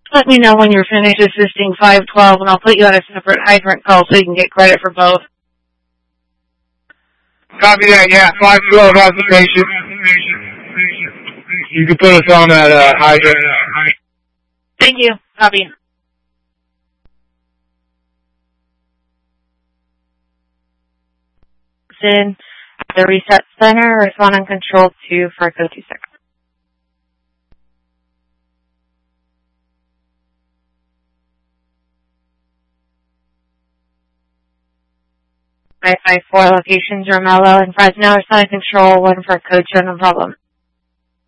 Let me know when you're finished assisting 512, and I'll put you on a separate hydrant call so you can get credit for both. Copy that, yeah. 512 has the patient. You can put us on that hydrant. Thank you. Copy. In the reset center, respond on control 2 for code 26. 554 locations, Romello and Fresno, respond on control 1 for code 2, no problem.